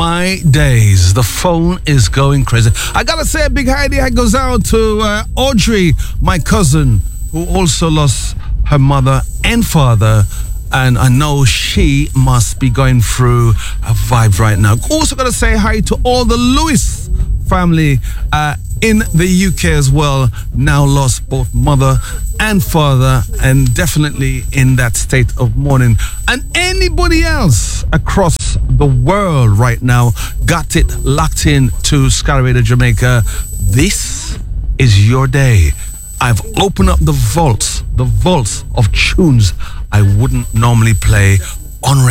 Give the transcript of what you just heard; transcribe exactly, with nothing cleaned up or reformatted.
my days. The phone is going crazy. I gotta say a big hi there goes out to uh, Audrey, my cousin, who also lost her mother and father. And I know she must be going through a vibe right now. Also gotta say hi to all the Lewis family uh, in the U K as well. Now lost both mother and father, and definitely in that state of mourning. And anybody else across the world right now got it locked in to Sky Radio Jamaica. This is your day. I've opened up the vaults, the vaults of tunes I wouldn't normally play on radio.